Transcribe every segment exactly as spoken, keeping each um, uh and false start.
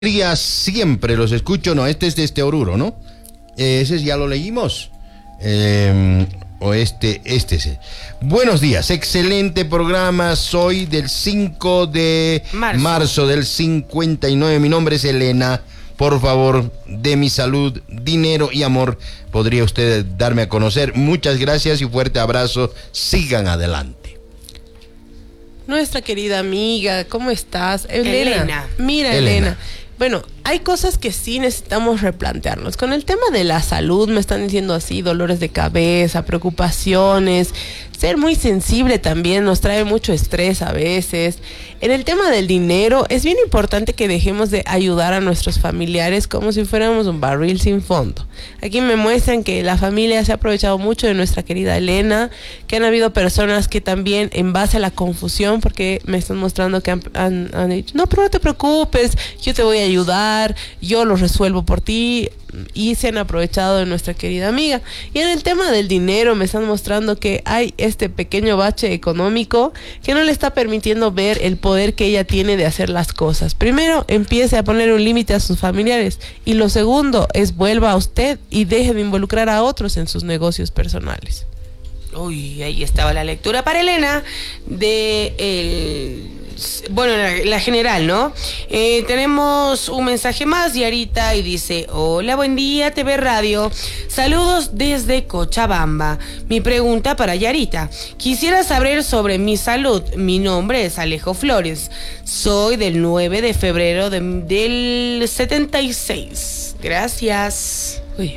Días siempre los escucho, no, este es de este Oruro, ¿no? Eh, ese ya lo leímos. Eh, o este, este es. Buenos días, excelente programa. Soy del cinco de marzo. marzo del cincuenta y nueve. Mi nombre es Elena. Por favor, de mi salud, dinero y amor, podría usted darme a conocer. Muchas gracias y fuerte abrazo. Sigan adelante. Nuestra querida amiga, ¿cómo estás? Elena. Elena. Mira, Elena. Elena. Bueno, hay cosas que sí necesitamos replantearnos. Con el tema de la salud, me están diciendo así, dolores de cabeza, preocupaciones. Ser muy sensible también nos trae mucho estrés a veces. En el tema del dinero, es bien importante que dejemos de ayudar a nuestros familiares como si fuéramos un barril sin fondo. Aquí me muestran que la familia se ha aprovechado mucho de nuestra querida Elena, que han habido personas que también, en base a la confusión, porque me están mostrando que han, han, han dicho, no, pero no te preocupes, yo te voy a ayudar, yo lo resuelvo por ti, y se han aprovechado de nuestra querida amiga. Y en el tema del dinero me están mostrando que hay este pequeño bache económico que no le está permitiendo ver el poder que ella tiene de hacer las cosas. Primero, empiece a poner un límite a sus familiares, y lo segundo es vuelva a usted y deje de involucrar a otros en sus negocios personales. Uy, ahí estaba la lectura para Elena de el... Bueno, la, la general, ¿no? Eh, tenemos un mensaje más, Yarita, y dice: hola, buen día, T V Radio. Saludos desde Cochabamba. Mi pregunta para Yarita. Quisiera saber sobre mi salud. Mi nombre es Alejo Flores. Soy del nueve de febrero de, del setenta y seis. Gracias. Uy.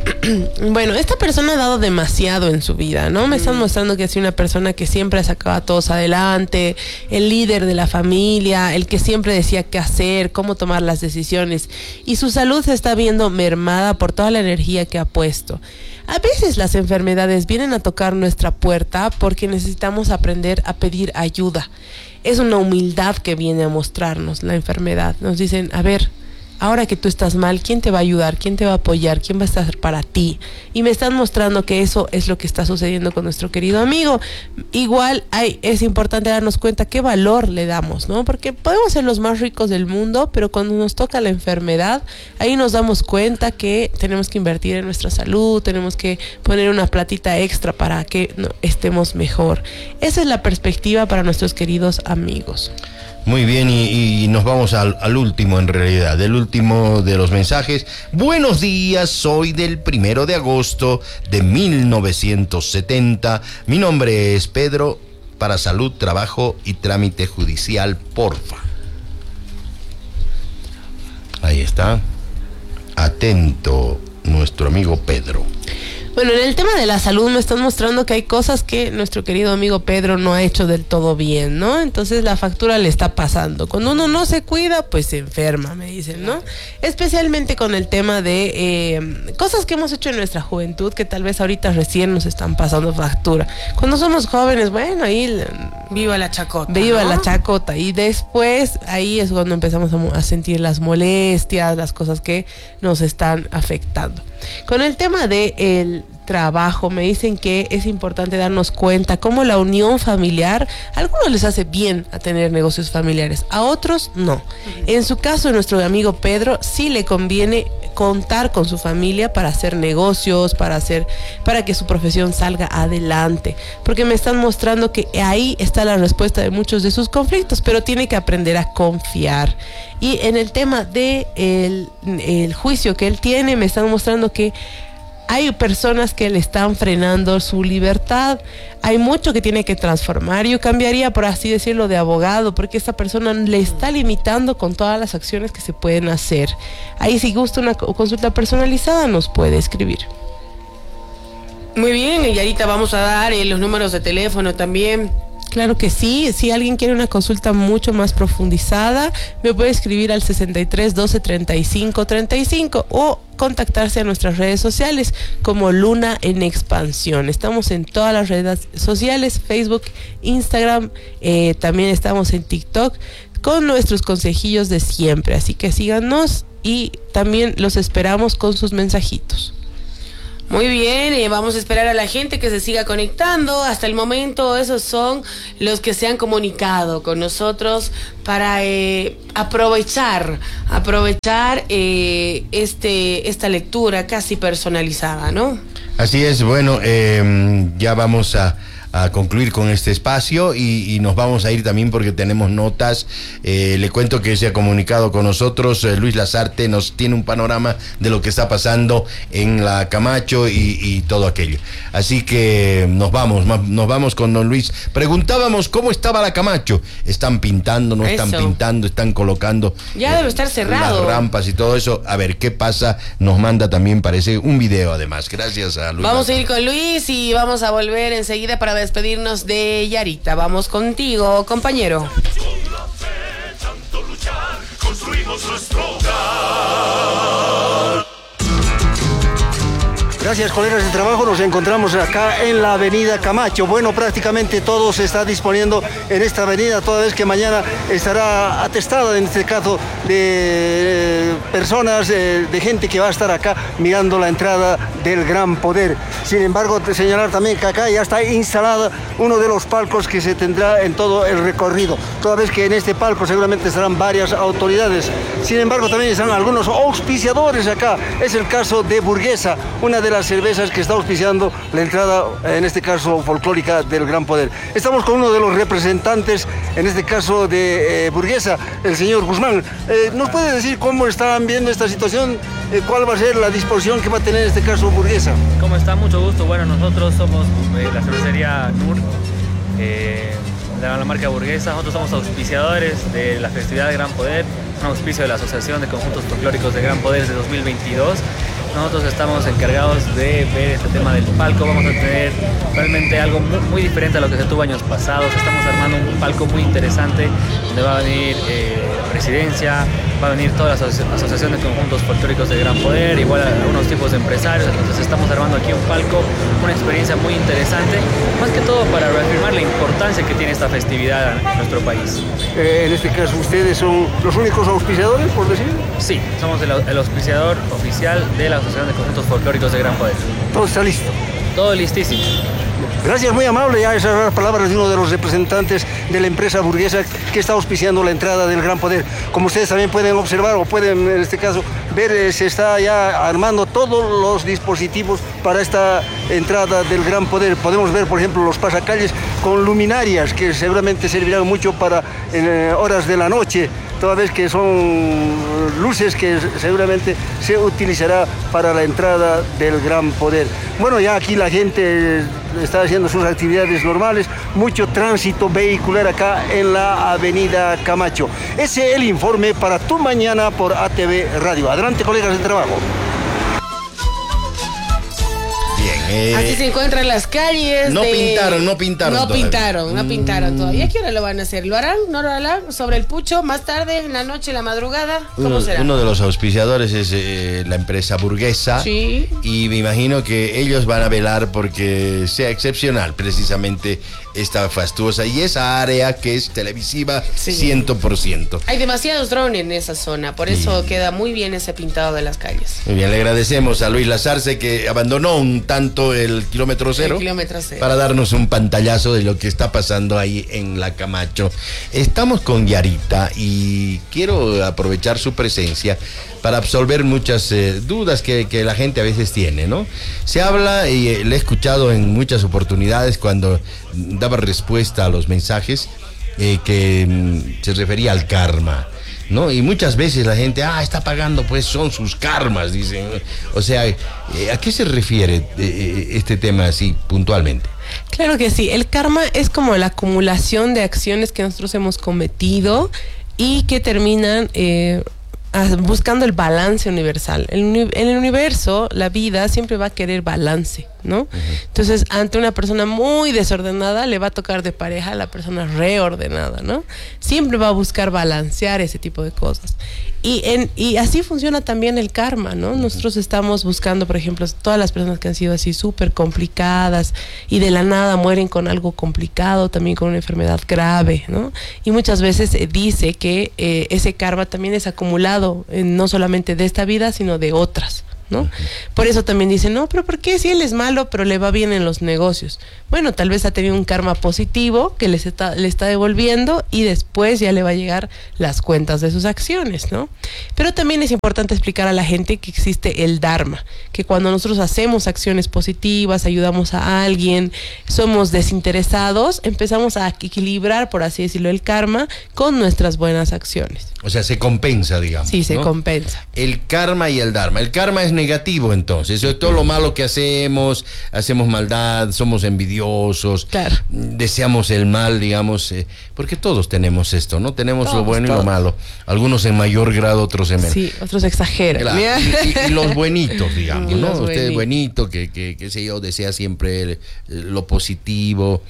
Bueno, esta persona ha dado demasiado en su vida, ¿no? Me están mostrando que es una persona que siempre ha sacado a todos adelante, el líder de la familia, el que siempre decía qué hacer, cómo tomar las decisiones, y su salud se está viendo mermada por toda la energía que ha puesto. A veces las enfermedades vienen a tocar nuestra puerta porque necesitamos aprender a pedir ayuda. Es una humildad que viene a mostrarnos la enfermedad. Nos dicen, a ver, ahora que tú estás mal, ¿quién te va a ayudar? ¿Quién te va a apoyar? ¿Quién va a estar para ti? Y me están mostrando que eso es lo que está sucediendo con nuestro querido amigo. Igual hay, es importante darnos cuenta qué valor le damos, ¿no? Porque podemos ser los más ricos del mundo, pero cuando nos toca la enfermedad, ahí nos damos cuenta que tenemos que invertir en nuestra salud, tenemos que poner una platita extra para que no, estemos mejor. Esa es la perspectiva para nuestros queridos amigos. Muy bien, y, y nos vamos al, al último en realidad, del último de los mensajes. Buenos días, soy del primero de agosto de mil novecientos setenta. Mi nombre es Pedro, para salud, trabajo y trámite judicial, porfa. Ahí está. Atento, nuestro amigo Pedro. Bueno, en el tema de la salud me están mostrando que hay cosas que nuestro querido amigo Pedro no ha hecho del todo bien, ¿no? Entonces la factura le está pasando. Cuando uno no se cuida, pues se enferma, me dicen, ¿no? Especialmente con el tema de eh, cosas que hemos hecho en nuestra juventud que tal vez ahorita recién nos están pasando factura. Cuando somos jóvenes, bueno, ahí... Viva la chacota. Viva, ¿no?, la chacota. Y después, ahí es cuando empezamos a, a sentir las molestias, las cosas que nos están afectando. Con el tema de el trabajo, me dicen que es importante darnos cuenta cómo la unión familiar, a algunos les hace bien a tener negocios familiares, a otros no. Uh-huh. En su caso, nuestro amigo Pedro sí le conviene contar con su familia para hacer negocios, para hacer, para que su profesión salga adelante, porque me están mostrando que ahí está la respuesta de muchos de sus conflictos, pero tiene que aprender a confiar. Y en el tema de el, el juicio que él tiene, me están mostrando que hay personas que le están frenando su libertad. Hay mucho que tiene que transformar. Yo cambiaría, por así decirlo, de abogado, porque esta persona le está limitando con todas las acciones que se pueden hacer. Ahí, si gusta una consulta personalizada, nos puede escribir. Muy bien, y ahorita vamos a dar eh, los números de teléfono también. Claro que sí. Si alguien quiere una consulta mucho más profundizada, me puede escribir al sesenta y tres, doce, treinta y cinco, treinta y cinco o contactarse a nuestras redes sociales como Luna en Expansión. Estamos en todas las redes sociales, Facebook, Instagram, eh, también estamos en TikTok con nuestros consejillos de siempre. Así que síganos y también los esperamos con sus mensajitos. Muy bien, eh, vamos a esperar a la gente que se siga conectando. Hasta el momento esos son los que se han comunicado con nosotros para eh, aprovechar, aprovechar eh, este, esta lectura casi personalizada, ¿no? Así es, bueno, eh, ya vamos a... a concluir con este espacio y, y nos vamos a ir también porque tenemos notas. Eh, le cuento que se ha comunicado con nosotros eh, Luis Lazarte, nos tiene un panorama de lo que está pasando en la Camacho y, y todo aquello. Así que nos vamos, nos vamos con don Luis. Preguntábamos cómo estaba la Camacho. ¿Están pintando, no están Eso. pintando, están colocando Ya debe estar cerrado. las rampas y todo eso? A ver qué pasa. Nos manda también, parece, un video además. Gracias a Luis. Vamos a Lazarte. ir con Luis y vamos a volver enseguida para despedirnos de Yarita. Vamos contigo, compañero. Construimos nuestro hogar. Gracias, colegas de trabajo. Nos encontramos acá en la avenida Camacho. Bueno, prácticamente todo se está disponiendo en esta avenida, toda vez que mañana estará atestada, en este caso, de personas, de, de gente que va a estar acá mirando la entrada del Gran Poder. Sin embargo, te señalar también que acá ya está instalada uno de los palcos que se tendrá en todo el recorrido, toda vez que en este palco seguramente estarán varias autoridades. Sin embargo, también están algunos auspiciadores acá. Es el caso de Burguesa, una de las cervezas que está auspiciando la entrada, en este caso folclórica, del Gran Poder. Estamos con uno de los representantes, en este caso de eh, Burguesa, el señor Guzmán. Eh, ¿Nos puede decir cómo están viendo esta situación? Eh, ¿Cuál va a ser la disposición que va a tener en este caso Burguesa? ¿Cómo está? Mucho gusto. Bueno, nosotros somos eh, la cervecería Nur, eh, de la marca Burguesa. Nosotros somos auspiciadores de la festividad de Gran Poder, un auspicio de la Asociación de Conjuntos Folclóricos de Gran Poder de dos mil veintidós. Nosotros estamos encargados de ver este tema del palco. Vamos a tener realmente algo muy, muy diferente a lo que se tuvo años pasados. Estamos armando un palco muy interesante donde va a venir eh, Presidencia, va a venir toda la asoci Asociación de Conjuntos Folclóricos de Gran Poder, igual algunos tipos de empresarios. Entonces estamos armando aquí un palco, una experiencia muy interesante, más que todo para reafirmar la importancia que tiene esta festividad en nuestro país. Eh, en este caso, ¿ustedes son los únicos auspiciadores, por decir? Sí, somos el, el auspiciador oficial de la Asociación de Conjuntos Folclóricos de Gran Poder. Todo está listo. Todo listísimo. Gracias, muy amable. Ya esas son las palabras de uno de los representantes de la empresa Burguesa que está auspiciando la entrada del Gran Poder. Como ustedes también pueden observar o pueden, en este caso, ver, eh, se está ya armando todos los dispositivos para esta entrada del Gran Poder. Podemos ver, por ejemplo, los pasacalles con luminarias que seguramente servirán mucho para en, eh, horas de la noche, toda vez que son luces que seguramente se utilizará para la entrada del Gran Poder. Bueno, ya aquí la gente está haciendo sus actividades normales, mucho tránsito vehicular acá en la avenida Camacho. Ese es el informe para Tu Mañana por A T V Radio. Adelante, colegas de trabajo. Bien, eh, Así se encuentran las calles. no de... pintaron, no pintaron No todavía. pintaron, no Mm. pintaron todavía. ¿Qué hora lo van a hacer? ¿Lo harán? ¿No lo harán? ¿Sobre el pucho? ¿Más tarde? ¿En la noche? ¿En la madrugada? ¿Cómo uno, será? uno de los auspiciadores es eh, la empresa Burguesa. Sí. Y me imagino que ellos van a velar porque sea excepcional precisamente esta fastuosa y esa área que es televisiva Sí. cien por ciento. Hay demasiados drones en esa zona, por eso queda muy bien ese pintado de las calles. Muy bien, le agradecemos a Luis Lazarce que abandonó un tanto el kilómetro cero, El kilómetro cero. para darnos un pantallazo de lo que está pasando ahí en la Camacho. Estamos con Yarita y quiero aprovechar su presencia para absolver muchas eh, dudas que, que la gente a veces tiene, ¿no? Se habla, y eh, le he escuchado en muchas oportunidades cuando daba respuesta a los mensajes, eh, que mm, se refería al karma, ¿no? Y muchas veces la gente, ah, está pagando, pues son sus karmas, dicen. O sea, eh, ¿a qué se refiere eh, este tema así puntualmente? Claro que sí, el karma es como la acumulación de acciones que nosotros hemos cometido y que terminan eh, buscando el balance universal. En el universo, la vida siempre va a querer balance, ¿no? Uh-huh. Entonces, ante una persona muy desordenada, le va a tocar de pareja a la persona reordenada, ¿no? Siempre va a buscar balancear ese tipo de cosas. Y, en, y así funciona también el karma, ¿no? Nosotros estamos buscando, por ejemplo, todas las personas que han sido así súper complicadas y de la nada mueren con algo complicado, también con una enfermedad grave, ¿no? Y muchas veces se dice que eh, ese karma también es acumulado, eh, no solamente de esta vida, sino de otras, ¿no? Por eso también dicen, no, pero ¿por qué si él es malo pero le va bien en los negocios? Bueno, tal vez ha tenido un karma positivo que les está, le está devolviendo y después ya le va a llegar las cuentas de sus acciones, ¿no? Pero también es importante explicar a la gente que existe el Dharma, que cuando nosotros hacemos acciones positivas, ayudamos a alguien, somos desinteresados, empezamos a equilibrar, por así decirlo, el karma con nuestras buenas acciones. O sea, se compensa, digamos. Sí, se ¿no? compensa. El karma y el dharma. El karma es negativo, entonces. Es todo lo malo que hacemos, hacemos maldad, somos envidiosos, Claro. deseamos el mal, digamos, eh, porque todos tenemos esto, ¿no? Tenemos Todos, lo bueno todos. y lo malo. Algunos en mayor grado, otros en menor. Sí, otros exageran. Claro, y, y- y los buenitos, digamos, Y ¿no? los Usted es buenitos. buenito, que, que, que sé yo, desea siempre el- lo positivo.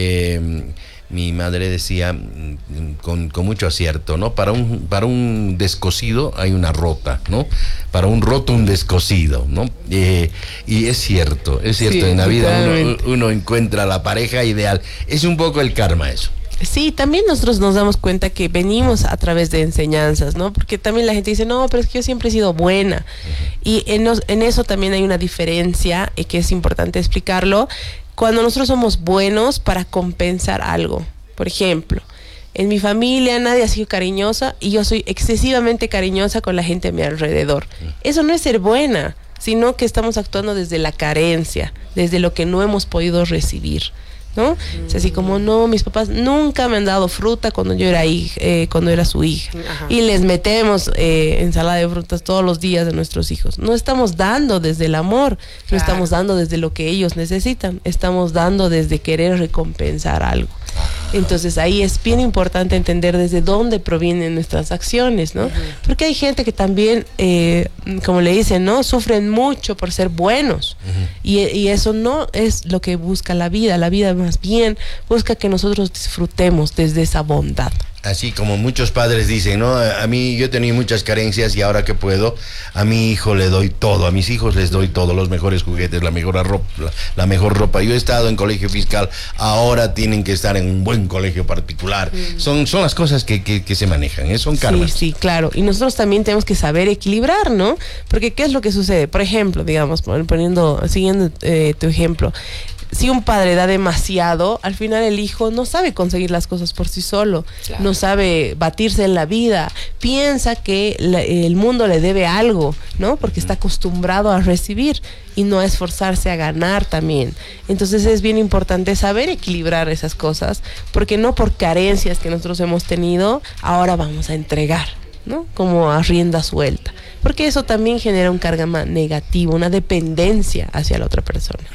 Eh, mi madre decía mm, con, con mucho acierto, ¿no? Para un, para un descosido hay una rota, ¿no? Para un roto un descosido, ¿no? Eh, y es cierto, es cierto, Sí, en la vida uno, totalmente. uno encuentra la pareja ideal. Es un poco el karma eso. Sí, también nosotros nos damos cuenta que venimos a través de enseñanzas, ¿no? Porque también la gente dice, no, pero es que yo siempre he sido buena. Y en, nos- en eso también hay una diferencia y que es importante explicarlo. Cuando nosotros somos buenos para compensar algo. Por ejemplo, en mi familia nadie ha sido cariñosa y yo soy excesivamente cariñosa con la gente a mi alrededor. Eso no es ser buena, sino que estamos actuando desde la carencia, desde lo que no hemos podido recibir, ¿no? Es así como, no, mis papás nunca me han dado fruta cuando yo era hija, eh, cuando era su hija. Ajá. Y les metemos eh, ensalada de frutas todos los días de nuestros hijos. No estamos dando desde el amor, no Claro. estamos dando desde lo que ellos necesitan, estamos dando desde querer recompensar algo. Entonces ahí es bien importante entender desde dónde provienen nuestras acciones, ¿no? Porque hay gente que también, eh, como le dicen, ¿no? Sufren mucho por ser buenos. y, y eso no es lo que busca la vida. La vida más bien busca que nosotros disfrutemos desde esa bondad. Así como muchos padres dicen, ¿no? A mí yo he tenido muchas carencias y ahora que puedo, a mi hijo le doy todo, a mis hijos les doy todo, los mejores juguetes, la mejor ropa, la, la mejor ropa. Yo he estado en colegio fiscal, ahora tienen que estar en un buen colegio particular. Mm. Son, son las cosas que, que, que se manejan, ¿eh? Son karmas. Sí, sí, claro. Y nosotros también tenemos que saber equilibrar, ¿no? Porque ¿qué es lo que sucede? Por ejemplo, digamos, poniendo, siguiendo eh, tu ejemplo, si un padre da demasiado, al final el hijo no sabe conseguir las cosas por sí solo, Claro. no sabe batirse en la vida, piensa que la, el mundo le debe algo, ¿no? Porque está acostumbrado a recibir y no a esforzarse a ganar también. Entonces es bien importante saber equilibrar esas cosas, porque no por carencias que nosotros hemos tenido, ahora vamos a entregar, ¿no? Como a rienda suelta, porque eso también genera un karma negativo, una dependencia hacia la otra persona.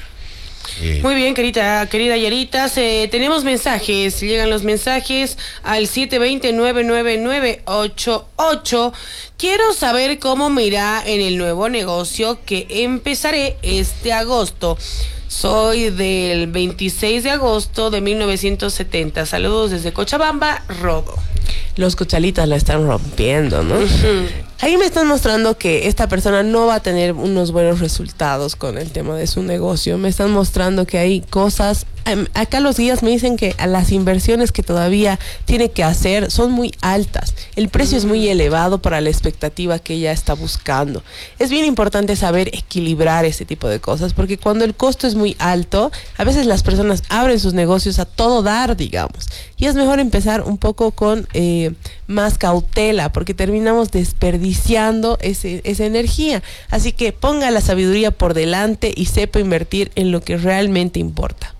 Eh, Muy bien, querida, querida Yaritas, eh, tenemos mensajes, llegan los mensajes al siete dos cero, nueve nueve nueve ocho ocho. Quiero saber cómo me irá en el nuevo negocio que empezaré este agosto. Soy del veintiséis de agosto de mil novecientos setenta. Saludos desde Cochabamba, Rodo. Los cochalitas la están rompiendo, ¿no? Ahí me están mostrando que esta persona no va a tener unos buenos resultados con el tema de su negocio. Me están mostrando que hay cosas... em, Acá los guías me dicen que a las inversiones que todavía tiene que hacer son muy altas. El precio es muy elevado para la expectativa que ella está buscando. Es bien importante saber equilibrar ese tipo de cosas, porque cuando el costo es muy alto, a veces las personas abren sus negocios a todo dar, digamos. Y es mejor empezar un poco con eh, más cautela, porque terminamos desperdiciando ese, esa energía. Así que ponga la sabiduría por delante y sepa invertir en lo que realmente importa.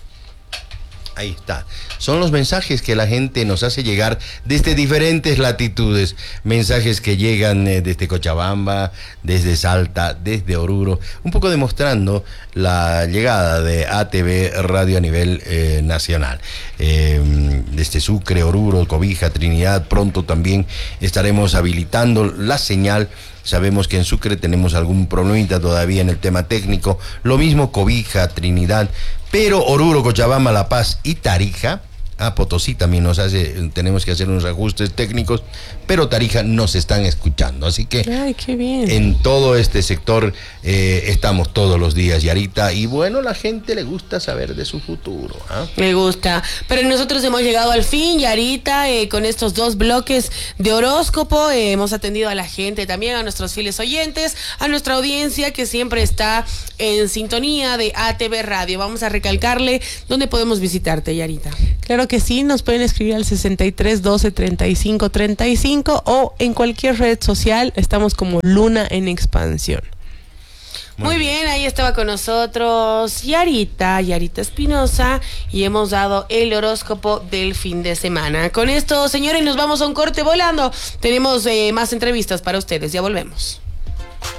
Ahí está. Son los mensajes que la gente nos hace llegar desde diferentes latitudes. Mensajes que llegan eh, desde Cochabamba, desde Salta, desde Oruro. Un poco demostrando la llegada de A T V Radio a nivel eh, nacional. Eh, desde Sucre, Oruro, Cobija, Trinidad. Pronto también estaremos habilitando la señal. Sabemos que en Sucre tenemos algún problemita todavía en el tema técnico. Lo mismo Cobija, Trinidad. Pero Oruro, Cochabamba, La Paz y Tarija, Ah, Potosí también nos hace, tenemos que hacer unos ajustes técnicos, pero Tarija nos están escuchando, así que ay, qué bien. En todo este sector eh, estamos todos los días, Yarita, y bueno, la gente le gusta saber de su futuro. ¿eh? Me gusta, pero nosotros hemos llegado al fin, Yarita, eh, con estos dos bloques de horóscopo, eh, hemos atendido a la gente, también a nuestros fieles oyentes, a nuestra audiencia que siempre está en sintonía de A T V Radio. Vamos a recalcarle dónde podemos visitarte, Yarita. Claro que sí, nos pueden escribir al sesenta y tres doce treinta y cinco treinta y cinco o en cualquier red social, estamos como Luna en Expansión. Muy bien, ahí estaba con nosotros Yarita, Yarita Espinosa, y hemos dado el horóscopo del fin de semana. Con esto, señores, nos vamos a un corte volando. Tenemos eh, más entrevistas para ustedes, ya volvemos.